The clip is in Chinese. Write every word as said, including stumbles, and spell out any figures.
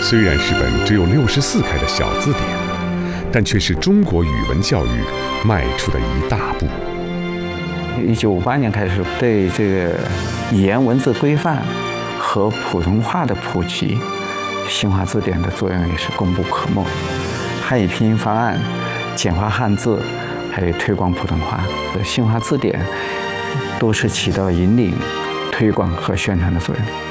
虽然是本只有六十四开的小字典，但却是中国语文教育迈出的一大步。 一九五八年开始，对这个语言文字规范和普通话的普及，新华字典的作用也是功不可没。汉语拼音方案、简化汉字，还有推广普通话，新华字典都是起到引领、推广和宣传的作用。